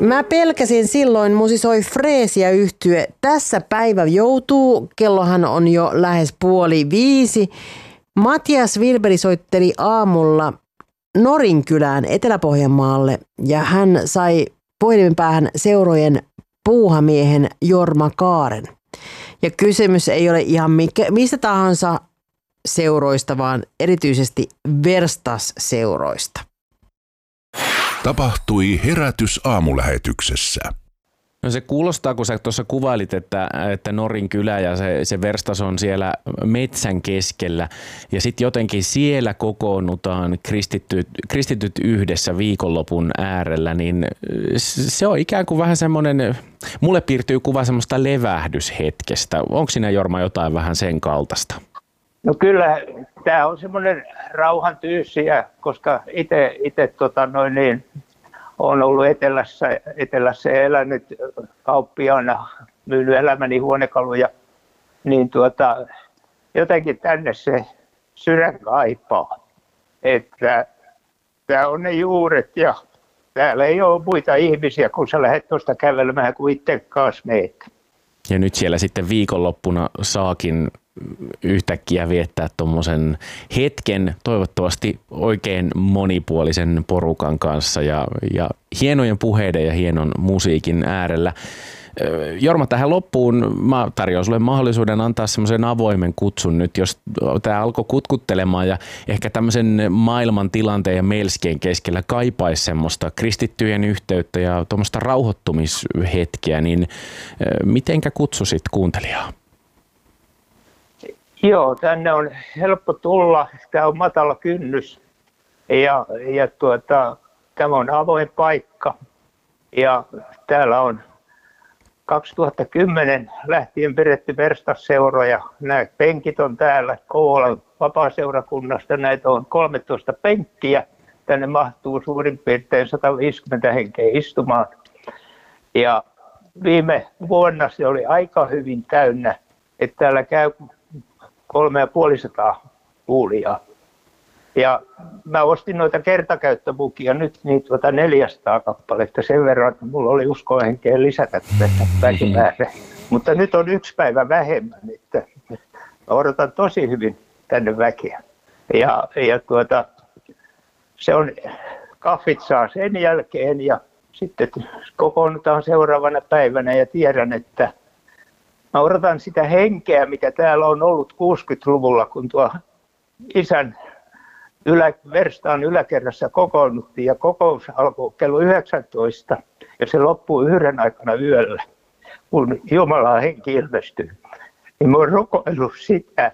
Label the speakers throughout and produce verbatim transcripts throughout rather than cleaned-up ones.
Speaker 1: Mä pelkäsin silloin, musisoi Freesia yhtye. Tässä päivä joutuu, kellohan on jo lähes puoli viisi. Matias Wilberi soitteli aamulla Norinkylään Etelä-Pohjanmaalle ja hän sai puhelimen päähän seurojen puuhamiehen Jorma Kaaren. Ja kysymys ei ole ihan mikä, mistä tahansa seuroista, vaan erityisesti Verstas-seuroista.
Speaker 2: Tapahtui herätys aamulähetyksessä.
Speaker 3: No se kuulostaa, kun sä tuossa kuvailit, että, että Norinkylä ja se, se Verstas on siellä metsän keskellä ja sitten jotenkin siellä kokoonnutaan kristityt, kristityt yhdessä viikonlopun äärellä, niin se on ikään kuin vähän semmoinen, mulle piirtyy kuva semmoista levähdyshetkestä. Onko siinä, Jorma, jotain vähän sen kaltaista?
Speaker 4: No kyllä, tämä on semmoinen rauhan tyyssiä, koska itse tota noin niin, olen ollut etelässä, etelässä ja elänyt kauppiaana, myynyt elämäni huonekaluja, niin tuota, jotenkin tänne se sydän kaipaa. Että tämä on ne juuret ja täällä ei ole muita ihmisiä, kun sä lähdet tuosta kävelemään, kun itse kanssa meet.
Speaker 3: Ja nyt siellä sitten viikonloppuna saakin yhtäkkiä viettää tuommoisen hetken, toivottavasti oikein monipuolisen porukan kanssa ja, ja hienojen puheiden ja hienon musiikin äärellä. Jorma, tähän loppuun mä tarjoan sulle mahdollisuuden antaa semmoisen avoimen kutsun nyt, jos tämä alkoi kutkuttelemaan ja ehkä tämmöisen maailman tilanteen ja melskien keskellä kaipaisi semmoista kristittyjen yhteyttä ja tuommoista rauhoittumishetkeä, niin mitenkä kutsusit kuuntelijaa?
Speaker 4: Joo, tänne on helppo tulla. Tämä on matala kynnys ja, ja tuota, tämä on avoin paikka ja täällä on kaksituhattakymmenen lähtien pidetty Verstas-seuroja. Nämä penkit on täällä Kouvolan vapaaseurakunnasta. Näitä on kolmetoista penkkiä. Tänne mahtuu suurin piirtein sata viisikymmentä henkeä istumaan. Ja viime vuonna se oli aika hyvin täynnä, että täällä käy kolme ja puolisataa kuulijaa. Ja mä ostin noita kertakäyttöbukia nyt niin tuota neljäsataa kappaletta sen verran, että mulla oli uskohenkeä lisätä tätä väkimäärää. Mutta nyt on yksi päivä vähemmän, että mä odotan tosi hyvin tänne väkeä. Ja, ja tuota, se on, kahvit saa sen jälkeen ja sitten kokoonnutaan seuraavana päivänä ja tiedän, että mä odotan sitä henkeä, mikä täällä on ollut kuusikymmentäluvulla, kun tuo isän ylä, Verstaan yläkerrassa kokoonnuttiin ja kokous alkoi kello yhdeksäntoista ja se loppuu yhden aikana yöllä, kun Jumalan henki ilmestyy. Niin mä oon rukoillut sitä,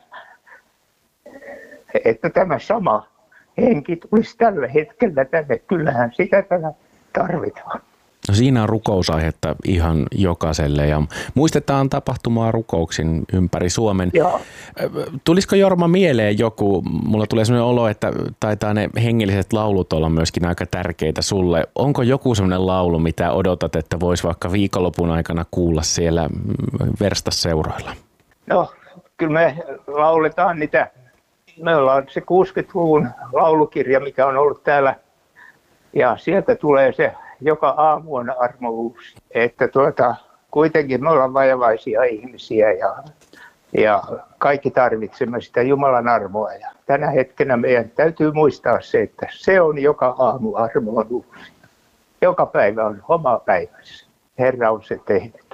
Speaker 4: että tämä sama henki tulisi tällä hetkellä tänne. Kyllähän sitä tänä tarvitaan.
Speaker 3: No siinä on rukousaihetta ihan jokaiselle ja muistetaan tapahtumaa rukouksin ympäri Suomen.
Speaker 4: Joo.
Speaker 3: Tulisiko, Jorma, mieleen joku, mulla tulee sellainen olo, että taitaa ne hengelliset laulut olla myöskin aika tärkeitä sulle. Onko joku sellainen laulu, mitä odotat, että voisi vaikka viikonlopun aikana kuulla siellä Verstas-seuroilla?
Speaker 4: No kyllä me lauletaan niitä, me ollaan se kuusikymmentäluvun laulukirja, mikä on ollut täällä ja sieltä tulee se joka aamu on armo uusi. Että tuota, kuitenkin me ollaan vajavaisia ihmisiä ja, ja kaikki tarvitsemme sitä Jumalan armoa. Ja tänä hetkenä meidän täytyy muistaa se, että se on joka aamu armo on uusi. Joka päivä on oma päivässä. Herra on se tehnyt.